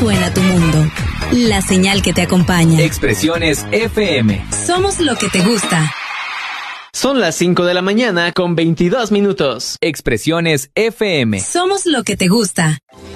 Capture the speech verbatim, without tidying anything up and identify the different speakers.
Speaker 1: suena tu mundo. La señal que te acompaña.
Speaker 2: Expresiones F M.
Speaker 1: Somos lo que te gusta.
Speaker 3: Son las cinco de la mañana con veintidós minutos.
Speaker 2: Expresiones F M.
Speaker 1: Somos lo que te gusta.